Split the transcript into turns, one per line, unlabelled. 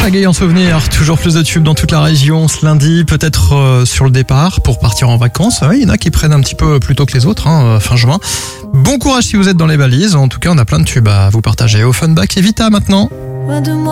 Sergueï en souvenir, toujours plus de tubes dans toute la région ce lundi, peut-être sur le départ pour partir en vacances. Il y en a qui prennent un petit peu plus tôt que les autres, fin juin. Bon courage si vous êtes dans les valises, en tout cas on a plein de tubes à vous partager. Offenbach et Vita maintenant.